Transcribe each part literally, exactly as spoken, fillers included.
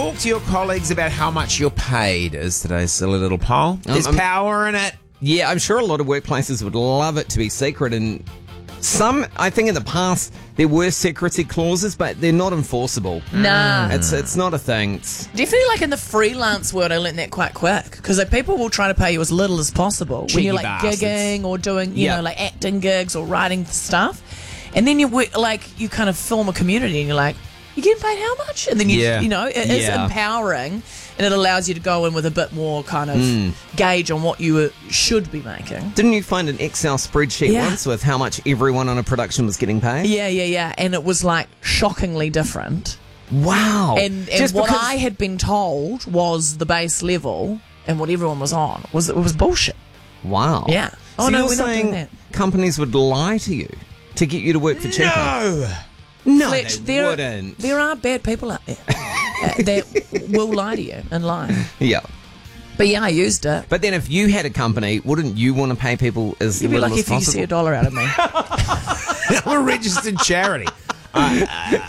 talk to your colleagues about how much you're paid? Is today's silly little poll. There's um, power in it. Yeah, I'm sure a lot of workplaces would love it to be secret, and some, I think in the past, there were secrecy clauses, but they're not enforceable. Nah. It's it's not a thing. It's, Definitely, like in the freelance world, I learned that quite quick because like, people will try to pay you as little as possible Cheeky when you're like bastards. gigging or doing, you Yeah. know, like acting gigs or writing stuff, and then you work, like you kind of form a community, and you're like, you're getting paid how much? And then you, Yeah. you know, it is Yeah. empowering, and it allows you to go in with a bit more kind of gauge on what you uh, should be making. didn't you find an Excel spreadsheet Yeah. once with how much everyone on a production was getting paid? Yeah, yeah, yeah, and it was like shockingly different. Wow. And, and Just what because- I had been told was the base level, and what everyone was on was it was bullshit. Wow. Yeah. Oh, so no, you're we're not doing saying that. companies would lie to you to get you to work for cheaper? No. No, Fletch, they there, wouldn't. there are bad people out there uh, that will lie to you and lie. Yeah. But yeah, I used it. But then if you had a company, wouldn't you want to pay people as You'd be little lucky as if you could possible? see a dollar out of me. We're a registered charity. Uh,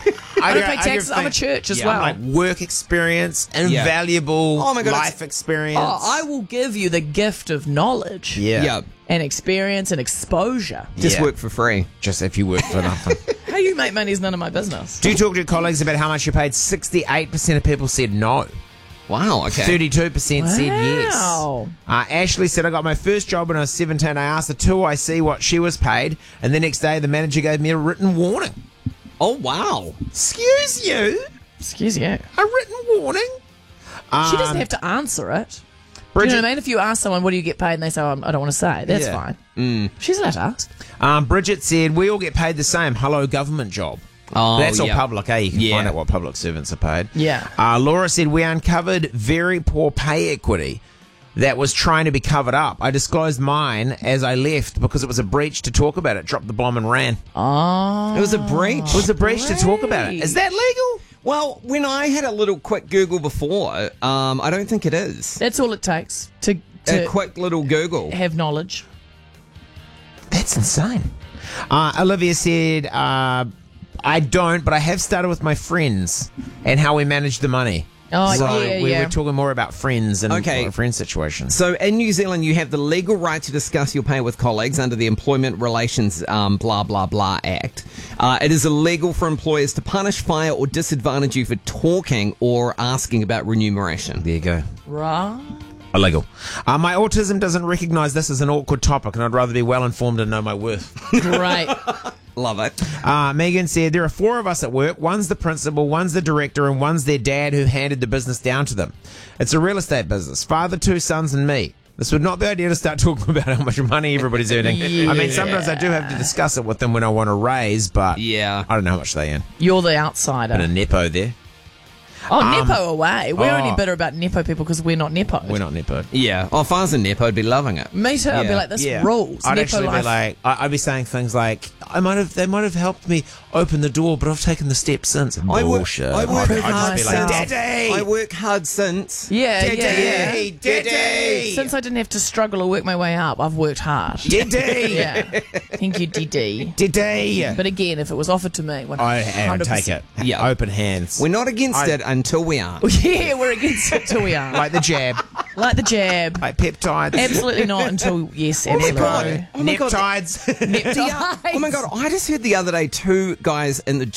I don't pay taxes. I'm a church as yeah, well. I'm like work experience, invaluable Oh my God, life experience. Oh, I will give you the gift of knowledge yeah. Yeah. and experience and exposure. Just Yeah. work for free. Just if you work for nothing. How you make money is none of my business. Do you talk to your colleagues about how much you're paid? sixty-eight percent of people said no. Wow, okay. thirty-two percent said yes. Wow. Uh, Ashley said, I got my first job when I was seventeen. I asked the two I see what she was paid, and the next day the manager gave me a written warning. Oh, wow. Excuse you? Excuse you. A written warning? She doesn't Um, have to answer it. Do you Bridget, know what I mean? If you ask someone, what do you get paid? And they say, oh, I don't want to say. That's Yeah. fine. She's allowed to ask. um, Bridget said, we all get paid the same. Hello, government job. Oh, That's all yeah. public, eh? You can Yeah. find out what public servants are paid. Yeah. Uh, Laura said, we uncovered very poor pay equity that was trying to be covered up. I disclosed mine as I left because it was a breach to talk about it. Dropped the bomb and ran. Oh. It was a breach. It was a breach to talk about it. Is that legal? Well, when I had a little quick Google before, um, I don't think it is. That's all it takes to, A to quick little Google. have knowledge. That's insane. Uh, Olivia said, uh, I don't, but I have started with my friends and how we manage the money. Oh, so yeah, we, yeah. we're talking more about friends and Okay. uh, friend situations. So in New Zealand, you have the legal right to discuss your pay with colleagues under the Employment Relations um, blah, blah, blah Act. Uh, it is illegal for employers to punish, fire, or disadvantage you for talking or asking about remuneration. There you go. Right. Illegal. Uh, my autism doesn't recognise this as an awkward topic, and I'd rather be well informed and know my worth. Great. Love it. Uh, Megan said, there are four of us at work. One's the principal, one's the director, and one's their dad who handed the business down to them. It's a real estate business. Father, two sons, and me. This would not be the idea to start talking about how much money everybody's earning. I mean, sometimes I do have to discuss it with them when I want to raise, but Yeah. I don't know how much they earn. You're the outsider. Bit of nepo there. Oh, Nepo away. We're oh. only bitter about Nepo people because we're not Nepo. We're not nepo. Yeah. Oh, if I was a Nepo, I'd be loving it. Me too. I'd be Yeah. like, this Yeah. rules. I'd Nepo actually life. be like, I- I'd be saying things like, I might have, they might have helped me open the door, but I've taken the steps since. I work- Bullshit. I work I'd hard just be like, myself. Daddy! I work hard since. yeah, Daddy! yeah, yeah. Daddy! Since I didn't have to struggle or work my way up, I've worked hard. Daddy! Yeah. Thank you, D D. Daddy! But again, if it was offered to me, one I hundred and percent. take it. Yeah. Open hands. We're not against I- it until we are. Yeah, we're against it till we are. Like the jab. Like the jab. Like peptides. Absolutely not until, yes, my absolutely. God. Oh my God. Neptides. Neptides. Oh my God, I just heard the other day two guys in the